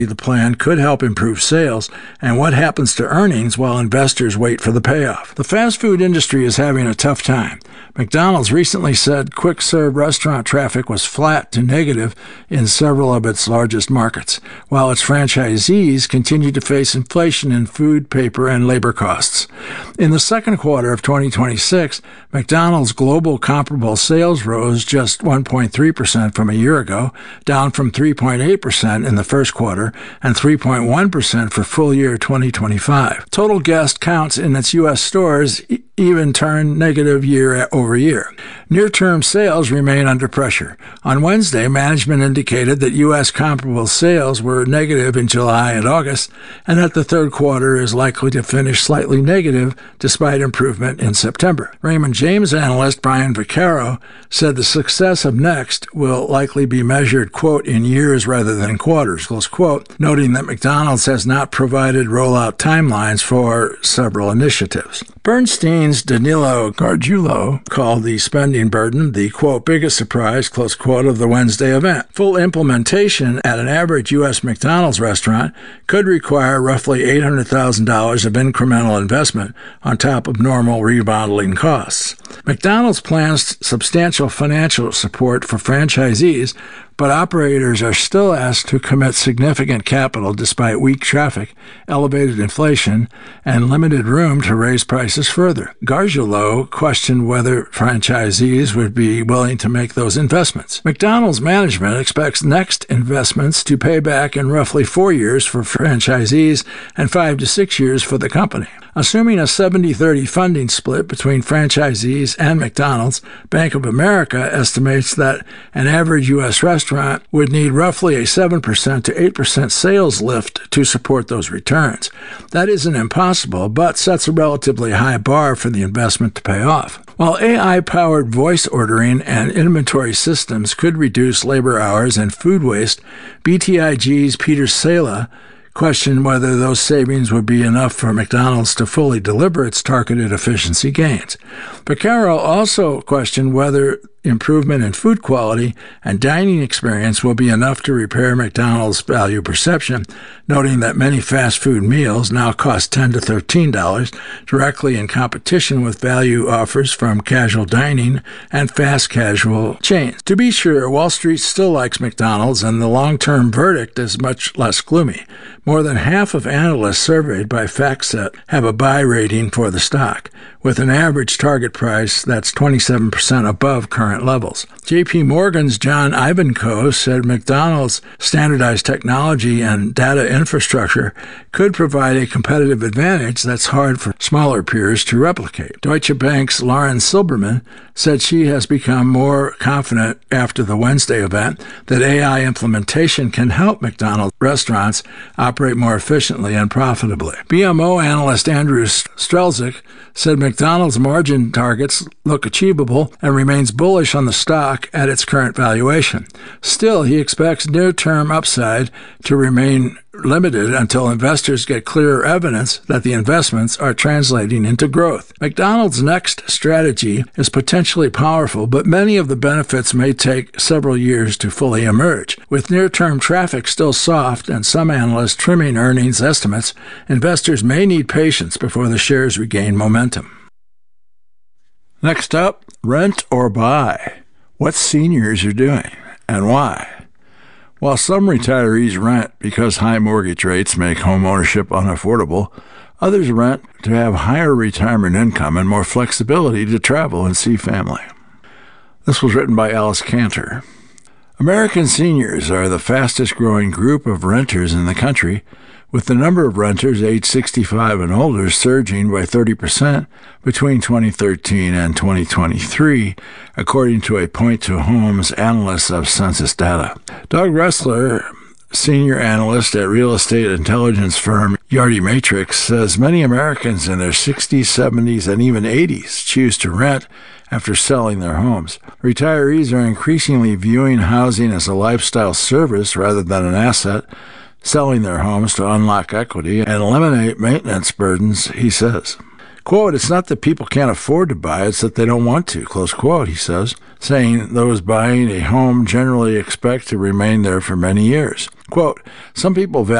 The plan could help improve sales and what happens to earnings while investors wait for the payoff. The fast food industry is having a tough time. McDonald's recently said quick-serve restaurant traffic was flat to negative in several of its largest markets, while its franchisees continue to face inflation in food, paper, and labor costs. In the second quarter of 2026, McDonald's global comparable sales rose just 1.3% from a year ago, down from 3.8% in the first quarter and 3.1% for full year 2025. Total guest counts in its U.S. stores even turned negative year over year. Near-term sales remain under pressure. On Wednesday, management indicated that U.S. comparable sales were negative in July and August, and that the third quarter is likely to finish slightly negative despite improvement in September. Raymond James analyst Brian Vaccaro said the success of Next will likely be measured, quote, in years rather than quarters, close quote, noting that McDonald's has not provided rollout timelines for several initiatives. Bernstein's Danilo Gargiulo called the spending burden the, quote, biggest surprise, close quote, of the Wednesday event. Full implementation at an average U.S. McDonald's restaurant could require roughly $800,000 of incremental investment on top of normal remodeling costs. McDonald's plans substantial financial support for franchisees, but operators are still asked to commit significant capital despite weak traffic, elevated inflation, and limited room to raise prices further. Gargiulo questioned whether franchisees would be willing to make those investments. McDonald's management expects Next investments to pay back in roughly 4 years for franchisees and 5 to 6 years for the company. Assuming a 70-30 funding split between franchisees and McDonald's, Bank of America estimates that an average U.S. restaurant would need roughly a 7% to 8% sales lift to support those returns. That isn't impossible, but sets a relatively high bar for the investment to pay off. While AI-powered voice ordering and inventory systems could reduce labor hours and food waste, BTIG's Peter Sala questioned whether those savings would be enough for McDonald's to fully deliver its targeted efficiency gains. Vaccaro also questioned whether improvement in food quality and dining experience will be enough to repair McDonald's value perception, noting that many fast food meals now cost $10 to $13, directly in competition with value offers from casual dining and fast casual chains. To be sure, Wall Street still likes McDonald's, and the long-term verdict is much less gloomy. More than half of analysts surveyed by FactSet have a buy rating for the stock, with an average target price that's 27% above current levels. J.P. Morgan's John Ivankoe said McDonald's standardized technology and data infrastructure could provide a competitive advantage that's hard for smaller peers to replicate. Deutsche Bank's Lauren Silberman said she has become more confident after the Wednesday event that AI implementation can help McDonald's restaurants operate more efficiently and profitably. BMO analyst Andrew Strelzik said McDonald's margin targets look achievable and remains bullish on the stock at its current valuation. Still, he expects near-term upside to remain limited until investors get clearer evidence that the investments are translating into growth. McDonald's Next strategy is potentially powerful, but many of the benefits may take several years to fully emerge. With near-term traffic still soft and some analysts trimming earnings estimates, investors may need patience before the shares regain momentum. Next up, rent or buy. What seniors are doing and why. While some retirees rent because high mortgage rates make home ownership unaffordable, others rent to have higher retirement income and more flexibility to travel and see family. This was written by Alice Cantor. American seniors are the fastest growing group of renters in the country, with the number of renters aged 65 and older surging by 30% between 2013 and 2023, according to a Point to Homes analyst of census data. Doug Ressler, senior analyst at real estate intelligence firm Yardi Matrix, says many Americans in their 60s, 70s, and even 80s choose to rent after selling their homes. Retirees are increasingly viewing housing as a lifestyle service rather than an asset, selling their homes to unlock equity and eliminate maintenance burdens, he says. Quote, it's not that people can't afford to buy, it's that they don't want to, close quote, he says, saying those buying a home generally expect to remain there for many years. Quote, some people